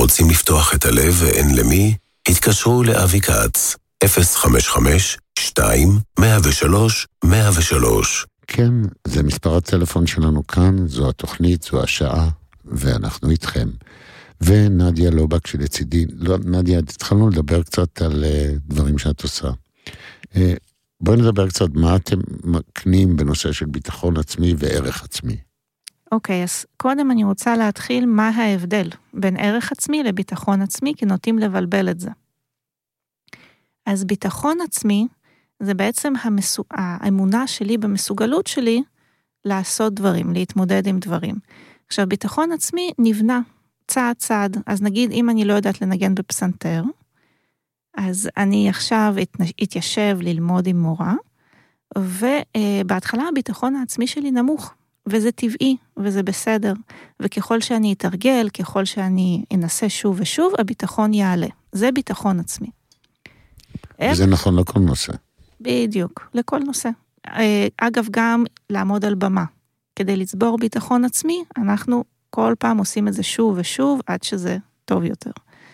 רוצים לפתוח את הלב ואין למי? התקשרו לאבי כץ, 055-2-103-103. כן, זה מספר הטלפון שלנו כאן, זו התוכנית, זו השעה, ואנחנו איתכם. ונדיה לובק שלצידי, נדיה, התחלנו לדבר קצת על דברים שאת עושה. בואי נדבר קצת מה אתם מקנים בנושא של ביטחון עצמי וערך עצמי. אוקיי, אז קודם אני רוצה להתחיל מה ההבדל בין ערך עצמי לביטחון עצמי, כי נוטים לבלבל את זה. אז ביטחון עצמי זה בעצם האמונה שלי במסוגלות שלי לעשות דברים, להתמודד עם דברים. עכשיו, ביטחון עצמי נבנה צעד צעד, אז נגיד אם אני לא יודעת לנגן בפסנתר, אז אני עכשיו אתיישב ללמוד עם מורה, ובהתחלה הביטחון העצמי שלי נמוך, וזה טבעי, וזה בסדר, וככל שאני אתרגל, ככל שאני אנסה שוב ושוב, הביטחון יעלה. זה ביטחון עצמי. זה נכון לכל נושא. בדיוק, לכל נושא. אגב, גם לעמוד על במה. כדי לצבור ביטחון עצמי, אנחנו כל פעם עושים את זה שוב ושוב, עד שזה טוב יותר.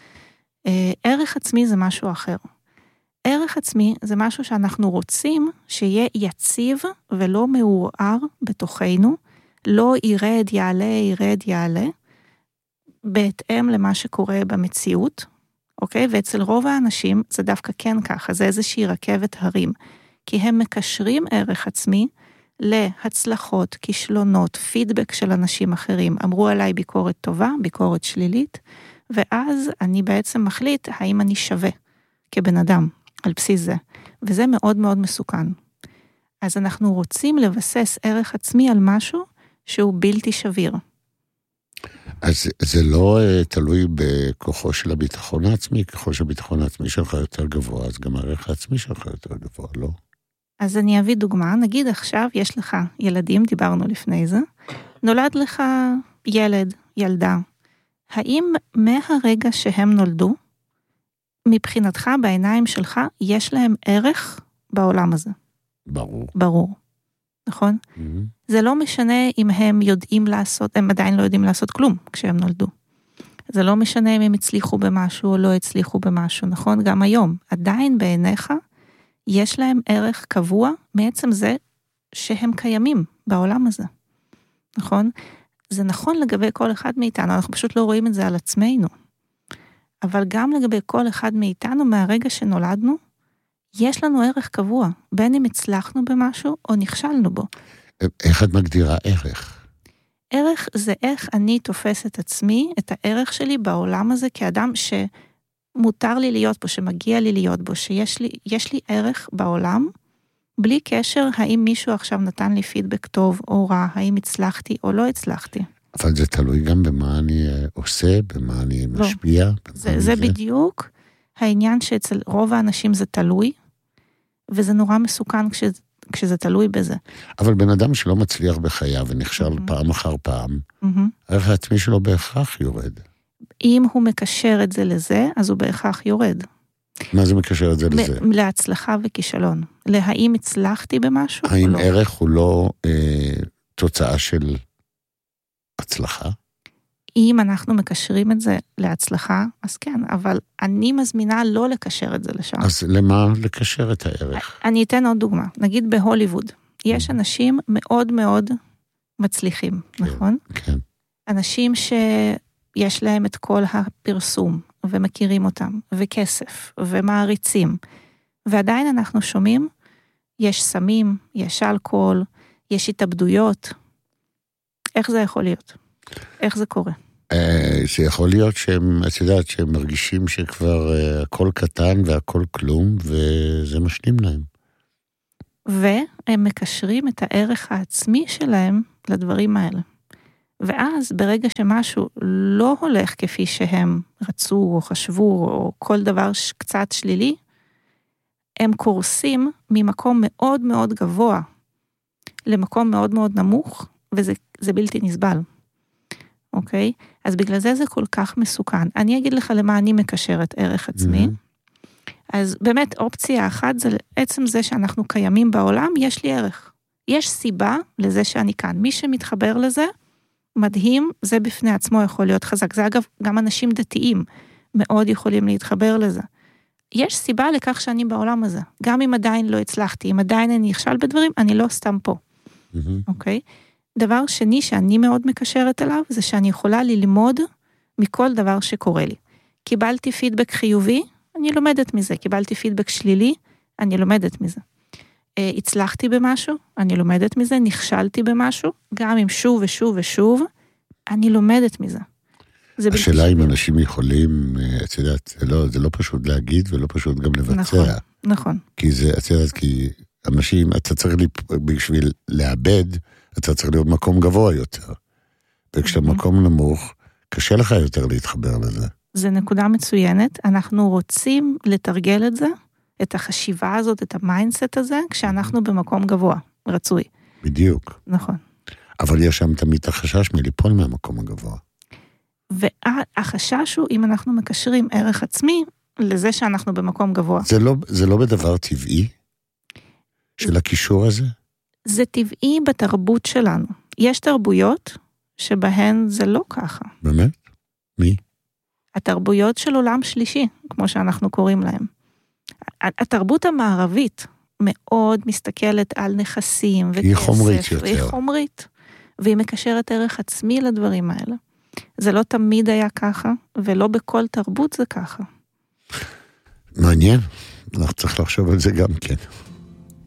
ערך עצמי זה משהו אחר. ערך עצמי זה משהו שאנחנו רוצים שיהיה יציב ולא מעורער בתוכנו, לא ירד יעלה, ירד יעלה, בהתאם למה שקורה במציאות, אוקיי? ואצל רוב האנשים זה דווקא כן ככה, זה איזושהי רכבת הרים, כי הם מקשרים ערך עצמי להצלחות, כישלונות, פידבק של אנשים אחרים, אמרו עליי ביקורת טובה, ביקורת שלילית, ואז אני בעצם מחליט האם אני שווה כבן אדם על בסיס זה, וזה מאוד מאוד מסוכן. אז אנחנו רוצים לבסס ערך עצמי על משהו שהוא בלתי שביר. אז זה לא תלוי בכוחו של הביטחון העצמי, ככל שהביטחון העצמי שלך יותר גבוה, אז גם הערך העצמי שלך יותר גבוה, לא? אז אני אביא דוגמה, נגיד עכשיו יש לך ילדים, דיברנו לפני זה, נולד לך ילד, ילדה, האם מהרגע שהם נולדו, מבחינתך בעיניים שלך, יש להם ערך בעולם הזה? ברור. ברור, נכון? זה לא משנה אם הם יודעים לעשות, הם עדיין לא יודעים לעשות כלום כשהם נולדו. זה לא משנה אם הם הצליחו במשהו או לא הצליחו במשהו, נכון? גם היום, עדיין בעיניך, יש להם ערך קבוע מעצם זה שהם קיימים בעולם הזה, נכון? זה נכון לגבי כל אחד מאיתנו, אנחנו פשוט לא רואים את זה על עצמנו. אבל גם לגבי כל אחד מאיתנו, מהרגע שנולדנו, יש לנו ערך קבוע, בין אם הצלחנו במשהו או נכשלנו בו. איך את מגדירה ערך? ערך זה איך אני תופס את עצמי, את הערך שלי בעולם הזה, כאדם שמותר לי להיות בו, שמגיע לי להיות בו, שיש לי ערך בעולם, בלי קשר האם מישהו עכשיו נתן לי פידבק טוב או רע, האם הצלחתי או לא הצלחתי. אבל זה תלוי גם במה אני עושה, במה אני משפיע. זה בדיוק העניין שאצל רוב האנשים זה תלוי, וזה נורא מסוכן כשזה תלוי בזה. אבל בן אדם שלא מצליח בחייו ונכשל פעם אחר פעם, הערך העצמי שלו בהכרח יורד. אם הוא מקשר את זה לזה, אז הוא בהכרח יורד. מה זה מקשר את זה לזה? להצלחה וכישלון. להאם הצלחתי במשהו או לא? האם ערך הוא לא תוצאה של הצלחה? אם אנחנו מקשרים את זה להצלחה, אז כן, אבל אני מזמינה לא לקשר את זה לשם. אז למה לקשר את הערך? אני אתן עוד דוגמה. נגיד בהוליווד, יש אנשים מאוד מאוד מצליחים, נכון? כן. אנשים שיש להם את כל הפרסום, ומכירים אותם, וכסף, ומעריצים. ועדיין אנחנו שומעים, יש סמים, יש אלכוהול, יש התאבדויות. איך זה יכול להיות? איך זה קורה? זה יכול להיות שהם, את יודעת, שהם מרגישים שכבר הכל קטן והכל כלום, וזה משלים להם. והם מקשרים את הערך העצמי שלהם לדברים האלה. ואז ברגע שמשהו לא הולך כפי שהם רצו או חשבו, או כל דבר קצת שלילי, הם קורסים ממקום מאוד מאוד גבוה למקום מאוד מאוד נמוך, וזה בלתי נסבל. אוקיי? אז בגלל זה כל כך מסוכן. אני אגיד לך למה אני מקשרת ערך עצמי. אז באמת אופציה אחת זה עצם זה שאנחנו קיימים בעולם, יש לי ערך. יש סיבה לזה שאני כאן. מי שמתחבר לזה, מדהים, זה בפני עצמו יכול להיות חזק. זה אגב, גם אנשים דתיים מאוד יכולים להתחבר לזה. יש סיבה לכך שאני בעולם הזה. גם אם עדיין לא הצלחתי, אם עדיין אני נכשל בדברים, אני לא סתם פה. אוקיי? דבר שני שאני מאוד מקשרת עליו, זה שאני יכולה ללמוד מכל דבר שקורה לי. קיבלתי פידבק חיובי, אני לומדת מזה. קיבלתי פידבק שלילי, אני לומדת מזה. הצלחתי במשהו, אני לומדת מזה. נכשלתי במשהו, גם אם שוב ושוב ושוב, אני לומדת מזה. השאלה אם אנשים יכולים, את יודעת, זה לא פשוט להגיד ולא פשוט גם לבצע. נכון. כי זה, את יודעת, כי אנשים, אתה צריך בשביל לאבד, אתה צריך להיות מקום גבוה יותר. וכשאתה מקום נמוך, קשה לך יותר להתחבר לזה. זה נקודה מצוינת, אנחנו רוצים לתרגל את זה, את החשיבה הזאת, את המיינדסט הזה, כשאנחנו במקום גבוה, רצוי. בדיוק. נכון. אבל יש שם תמיד החשש מליפול מהמקום הגבוה. והחשש הוא אם אנחנו מקשרים ערך עצמי לזה שאנחנו במקום גבוה. זה לא בדבר טבעי של הקישור הזה? זה טבעי בתרבות שלנו. יש תרבויות שבהן זה לא ככה. באמת? מי? התרבויות של עולם שלישי, כמו שאנחנו קוראים להם. התרבות המערבית מאוד מסתכלת על נכסים וכסף. היא חומרית יותר. היא חומרית. והיא מקשרת ערך עצמי לדברים האלה. זה לא תמיד היה ככה, ולא בכל תרבות זה ככה. מעניין. אנחנו צריך לחשוב על זה גם כן.